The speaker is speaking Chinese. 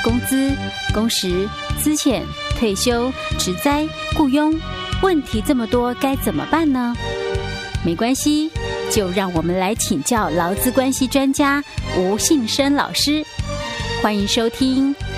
工资、工时、资遣、退休、职灾、雇佣，问题这么多，该怎么办呢？没关系，就让我们来请教劳资关系专家吴信生老师。欢迎收听